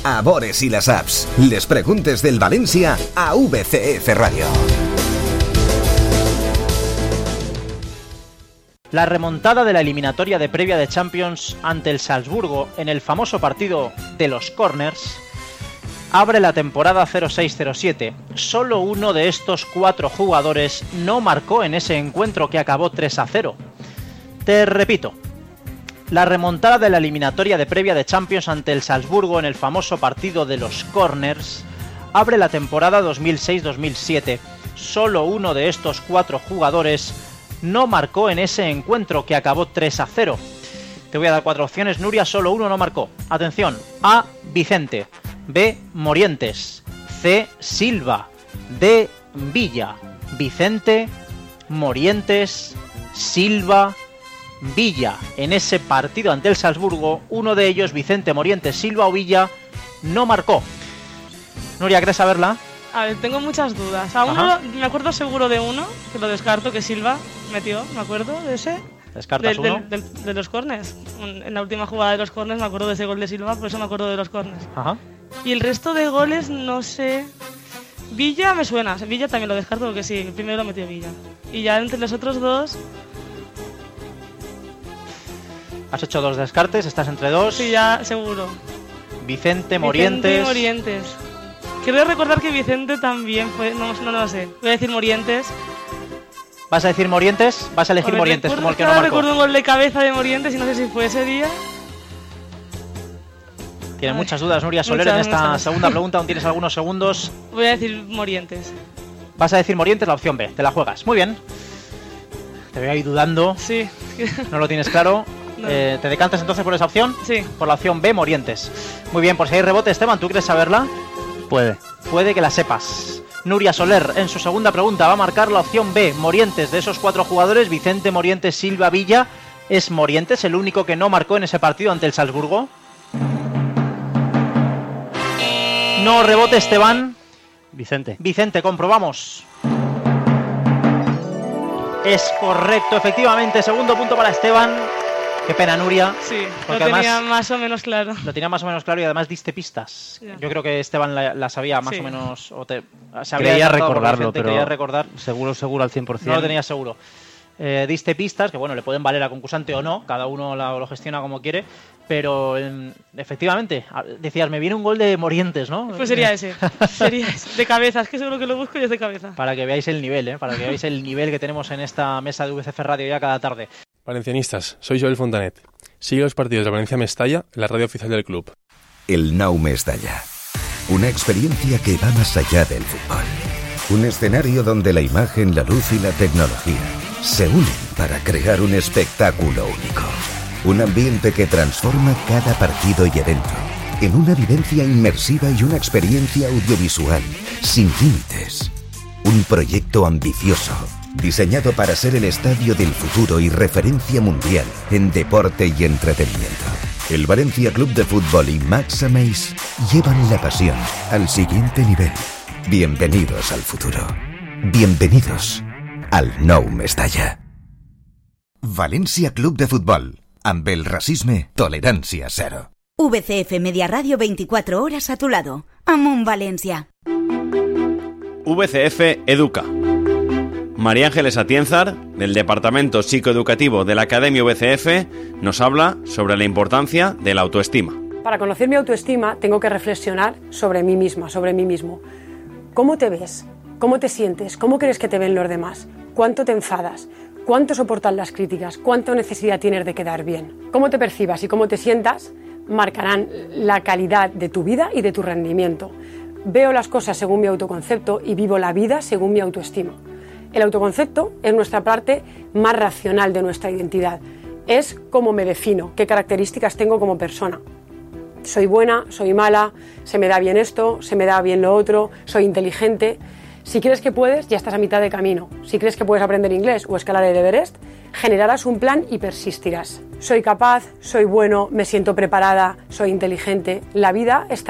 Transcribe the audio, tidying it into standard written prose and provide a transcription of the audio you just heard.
a Bores y las apps. Les preguntes del Valencia a VCF Radio. La remontada de la eliminatoria de previa de Champions ante el Salzburgo en el famoso partido de los corners abre la temporada 06-07. Solo uno de estos 4 jugadores no marcó en ese encuentro que acabó 3-0. Te repito, la remontada de la eliminatoria de previa de Champions ante el Salzburgo en el famoso partido de los corners abre la temporada 2006-2007. Solo uno de estos 4 jugadores no marcó en ese encuentro que acabó 3-0. Te voy a dar 4 opciones, Nuria, solo uno no marcó. Atención: A. Vicente, B. Morientes, C. Silva, D. Villa. Vicente, Morientes, Silva, Villa. En ese partido ante el Salzburgo, uno de ellos, Vicente, Morientes, Silva o Villa, no marcó. Nuria, ¿quieres saberla? A ver, tengo muchas dudas. A uno me acuerdo seguro de uno, que lo descarto, que Silva metió, me acuerdo de ese. ¿Descartas uno? De los corners. En la última jugada de los corners me acuerdo de ese gol de Silva, por eso me acuerdo de los corners. Ajá. Y el resto de goles, no sé. Villa me suena, Villa también lo descarto porque sí, el primero lo metió Villa. Y ya entre los otros dos... Has hecho 2 descartes, estás entre 2. Sí, ya, seguro. Vicente, Morientes. Morientes. Quiero recordar que Vicente también fue... No lo sé. Voy a decir Morientes. ¿Vas a decir Morientes? ¿Vas a elegir Morientes como el que no marcó? Recuerdo un gol de cabeza de Morientes y no sé si fue ese día. Tienes muchas dudas, Nuria Soler, en esta segunda pregunta. Aún tienes algunos segundos. Voy a decir Morientes. ¿Vas a decir Morientes? La opción B. Te la juegas. Muy bien. Te veo ahí dudando. Sí. ¿No lo tienes claro? No. ¿Te decantas entonces por esa opción? Sí. Por la opción B, Morientes. Muy bien, por si hay rebote, Esteban, ¿tú quieres saberla? Puede que la sepas. Nuria Soler, en su segunda pregunta, va a marcar la opción B, Morientes. De esos 4 jugadores, Vicente, Morientes, Silva, Villa, ¿es Morientes el único que no marcó en ese partido ante el Salzburgo? No, rebote, Esteban. Vicente, comprobamos. Es correcto, efectivamente, segundo punto para Esteban. Qué pena, Nuria. Sí, lo tenía más o menos claro. Lo tenía más o menos claro y además diste pistas. Yeah. Yo creo que Esteban la sabía más o menos. Creía recordarlo, pero creía recordar. Seguro al 100%. No lo tenía seguro. Diste pistas que, bueno, le pueden valer a concursante o no. Cada uno lo gestiona como quiere. Pero efectivamente, decías, me viene un gol de Morientes, ¿no? Pues sería ese. De cabeza. Es que seguro que lo busco y es de cabeza. Para que veáis el nivel, para que veáis el nivel que tenemos en esta mesa de VCF Radio ya cada tarde. Valencianistas, soy Joel Fontanet. Sigue los partidos de Valencia Mestalla en la radio oficial del club. El Nou Mestalla. Una experiencia que va más allá del fútbol. Un escenario donde la imagen, la luz y la tecnología se unen para crear un espectáculo único. Un ambiente que transforma cada partido y evento en una vivencia inmersiva y una experiencia audiovisual sin límites. Un proyecto ambicioso, diseñado para ser el estadio del futuro y referencia mundial en deporte y entretenimiento. El Valencia Club de Fútbol y Max Ameis llevan la pasión al siguiente nivel. Bienvenidos al futuro. Bienvenidos al Nou Mestalla. València Club de Futbol. Amb el racisme, tolerància zero. VCF Media Radio 24 horas a tu lado. Amunt Valencia. VCF Educa. María Ángeles Atienzar, del Departamento Psicoeducativo de la Academia VCF, nos habla sobre la importancia de la autoestima. Para conocer mi autoestima tengo que reflexionar sobre mí misma, sobre mí mismo. ¿Cómo te ves? ¿Cómo te sientes? ¿Cómo crees que te ven los demás? ¿Cuánto te enfadas? ¿Cuánto soportas las críticas? ¿Cuánta necesidad tienes de quedar bien? Cómo te percibas y cómo te sientas marcarán la calidad de tu vida y de tu rendimiento. Veo las cosas según mi autoconcepto y vivo la vida según mi autoestima. El autoconcepto es nuestra parte más racional de nuestra identidad. Es cómo me defino, qué características tengo como persona. Soy buena, soy mala, se me da bien esto, se me da bien lo otro, soy inteligente. Si crees que puedes, ya estás a mitad de camino. Si crees que puedes aprender inglés o escalar el Everest, generarás un plan y persistirás. Soy capaz, soy bueno, me siento preparada, soy inteligente. La vida está